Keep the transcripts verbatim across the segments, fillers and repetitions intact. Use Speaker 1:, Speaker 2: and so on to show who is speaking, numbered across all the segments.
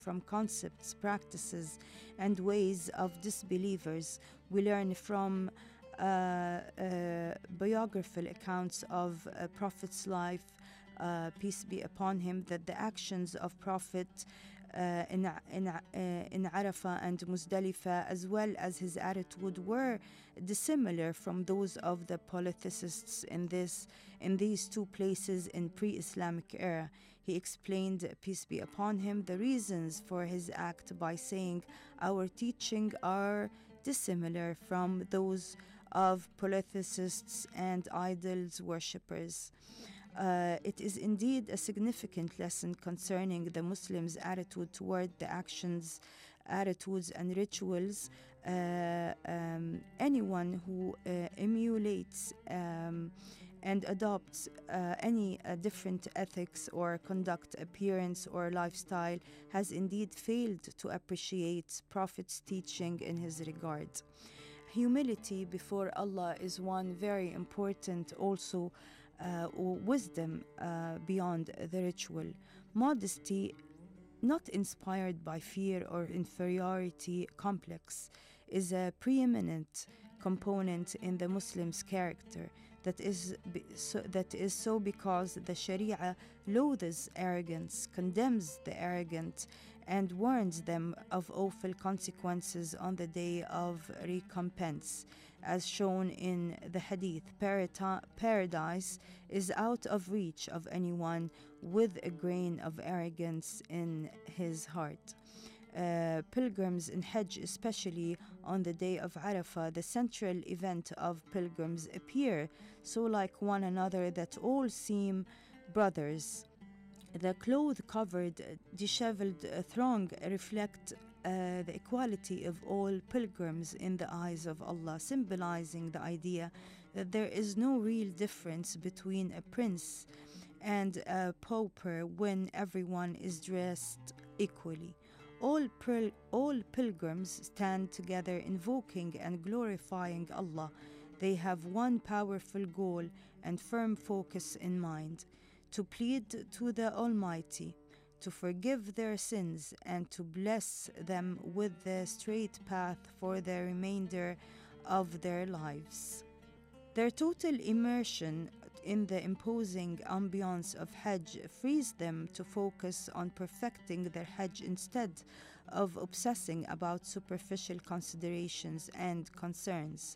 Speaker 1: from concepts, practices, and ways of disbelievers. We learn from uh, uh, biographical accounts of uh, Prophet's life, uh, peace be upon him, that the actions of Prophet uh, in, in, uh, in Arafah and Muzdalifah, as well as his attitude, were dissimilar from those of the polytheists in this in these two places in pre-Islamic era. He explained, peace be upon him, the reasons for his act by saying, "Our teaching are dissimilar from those of polytheists and idols worshippers." Uh, it is indeed a significant lesson concerning the Muslims' attitude toward the actions, attitudes, and rituals. Uh, um, anyone who uh, emulates um, and adopts uh, any uh, different ethics or conduct, appearance, or lifestyle has indeed failed to appreciate Prophet's teaching in his regard. Humility before Allah is one very important also uh, wisdom uh, beyond the ritual. Modesty, not inspired by fear or inferiority complex, is a preeminent component in the Muslim's character. That is, so, that is so because the Sharia loathes arrogance, condemns the arrogant, and warns them of awful consequences on the day of recompense. As shown in the Hadith, paradise is out of reach of anyone with a grain of arrogance in his heart. Uh, pilgrims in Hajj, especially on the day of Arafah, the central event of pilgrims, appear so like one another that all seem brothers. The cloth-covered, disheveled throng reflect uh, the equality of all pilgrims in the eyes of Allah, symbolizing the idea that there is no real difference between a prince and a pauper when everyone is dressed equally. All, pil- all pilgrims stand together invoking and glorifying Allah. They have one powerful goal and firm focus in mind: to plead to the Almighty, to forgive their sins, and to bless them with the straight path for the remainder of their lives. Their total immersion in the imposing ambiance of Hajj frees them to focus on perfecting their Hajj instead of obsessing about superficial considerations and concerns.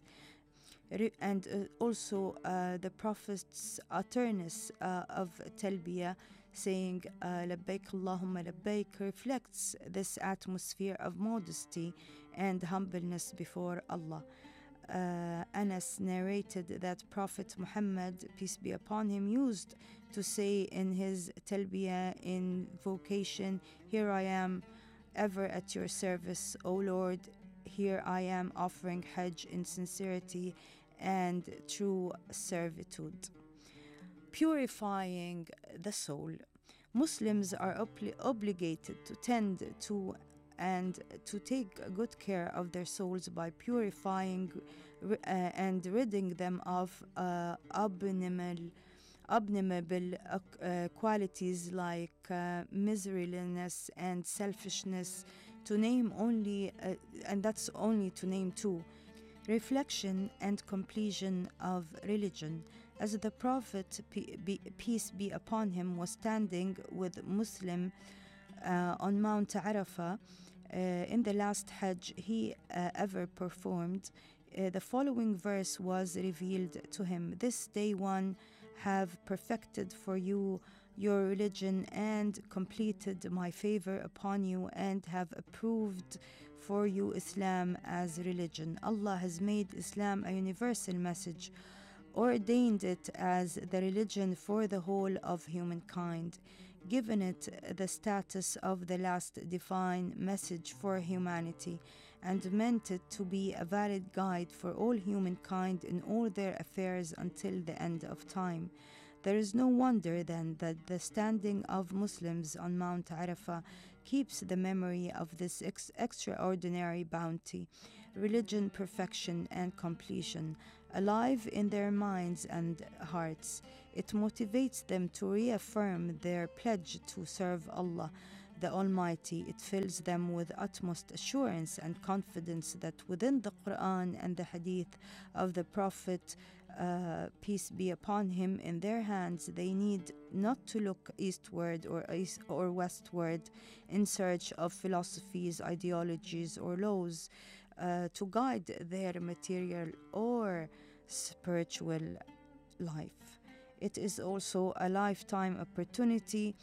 Speaker 1: And uh, also uh, the Prophet's utterance uh, of Talbiyah, saying uh, Labbaik Allahumma Labbaik, reflects this atmosphere of modesty and humbleness before Allah. Uh, Anas narrated that Prophet Muhammad, peace be upon him, used to say in his talbiyah invocation, "Here I am, ever at your service, O Lord. Here I am offering Hajj in sincerity and true servitude." Purifying the soul. Muslims are obli- obligated to tend to and to take good care of their souls by purifying uh, and ridding them of uh, abominable, abominable uh, qualities like uh, miserliness and selfishness, to name only, uh, and that's only to name two. Reflection and completion of religion. As the Prophet, peace be upon him, was standing with Muslim uh, on Mount Arafah uh, in the last Hajj he uh, ever performed, uh, the following verse was revealed to him: "This day one have perfected for you your religion and completed my favor upon you and have approved for you Islam as religion." Allah has made Islam a universal message, ordained it as the religion for the whole of humankind, given it the status of the last divine message for humanity, and meant it to be a valid guide for all humankind in all their affairs until the end of time. There is no wonder then that the standing of Muslims on Mount Arafah keeps the memory of this ex- extraordinary bounty, religion, perfection, and completion alive in their minds and hearts. It motivates them to reaffirm their pledge to serve Allah, the Almighty. It fills them with utmost assurance and confidence that within the Quran and the Hadith of the Prophet, uh, peace be upon him, in their hands, they need not to look eastward or east or westward in search of philosophies, ideologies, or laws uh, to guide their material or spiritual life. It is also a lifetime opportunity.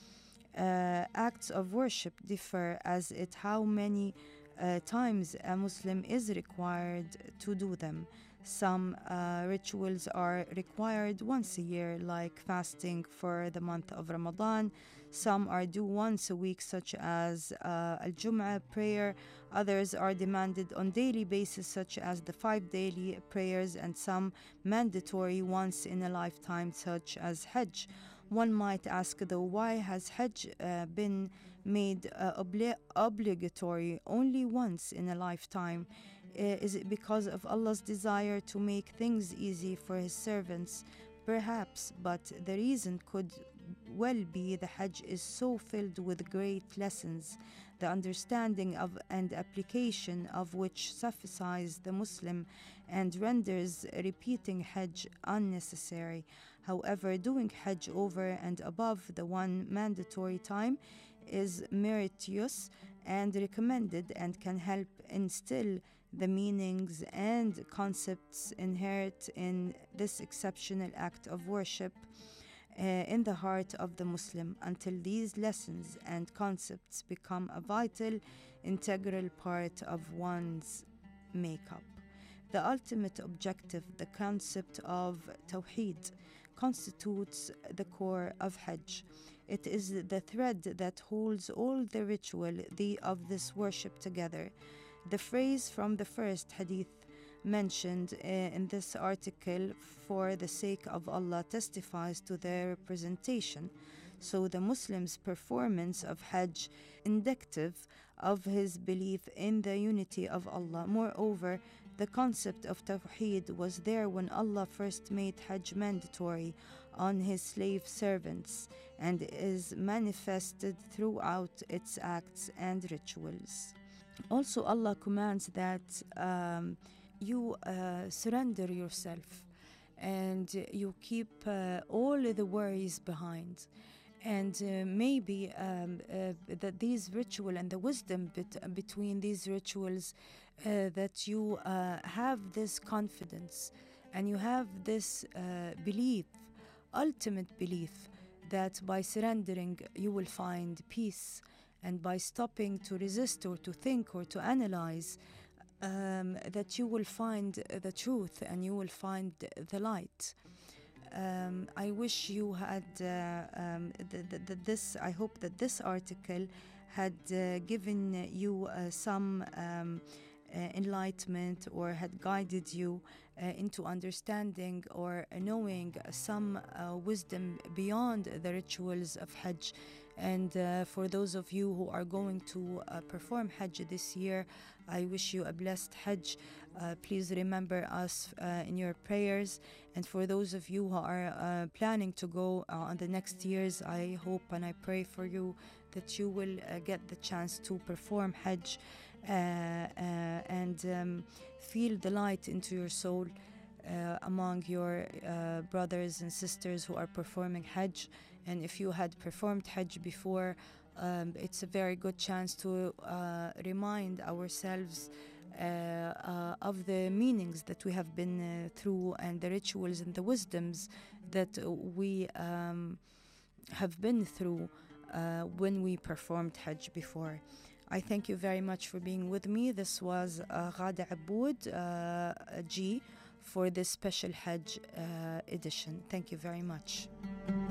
Speaker 1: Uh, acts of worship differ as it how many uh, times a Muslim is required to do them. Some uh, rituals are required once a year, like fasting for the month of Ramadan. Some are due once a week, such as uh, Al-Jum'ah prayer. Others are demanded on daily basis, such as the five daily prayers, and some mandatory once in a lifetime, such as Hajj. One might ask, though, why has Hajj uh, been made uh, obli- obligatory only once in a lifetime? Uh, is it because of Allah's desire to make things easy for His servants? Perhaps, but the reason could well be the Hajj is so filled with great lessons, the understanding of and application of which suffices the Muslim and renders repeating Hajj unnecessary. However, doing Hajj over and above the one mandatory time is meritorious and recommended and can help instill the meanings and concepts inherent in this exceptional act of worship uh, in the heart of the Muslim, until these lessons and concepts become a vital, integral part of one's makeup. The ultimate objective, the concept of Tawheed, constitutes the core of Hajj. It is the thread that holds all the ritual the, of this worship together. The phrase from the first hadith mentioned uh, in this article, for the sake of Allah, testifies to their representation. So the Muslim's performance of Hajj indicative of his belief in the unity of Allah. Moreover, the concept of Tawheed was there when Allah first made Hajj mandatory on His slave servants and is manifested throughout its acts and rituals. Also, Allah commands that um, you uh, surrender yourself and you keep uh, all the worries behind. And uh, maybe um, uh, that these ritual and the wisdom bet- between these rituals, uh, that you uh, have this confidence and you have this uh, belief, ultimate belief, that by surrendering you will find peace, and by stopping to resist or to think or to analyze, um, that you will find the truth and you will find the light. Um, I wish you had uh, um, th- th- th- this. I hope that this article had uh, given you uh, some um, uh, enlightenment, or had guided you uh, into understanding or knowing some uh, wisdom beyond the rituals of Hajj. And uh, for those of you who are going to uh, perform Hajj this year, I wish you a blessed Hajj. Uh, please remember us uh, in your prayers. And for those of you who are uh, planning to go uh, on the next years, I hope and I pray for you that you will uh, get the chance to perform Hajj uh, uh, and um, feel the light into your soul uh, among your uh, brothers and sisters who are performing Hajj. And if you had performed Hajj before, um, it's a very good chance to uh, remind ourselves uh, uh, of the meanings that we have been uh, through, and the rituals and the wisdoms that we um, have been through uh, when we performed Hajj before. I thank you very much for being with me. This was uh, Ghada Aboud uh, G for this special Hajj uh, edition. Thank you very much.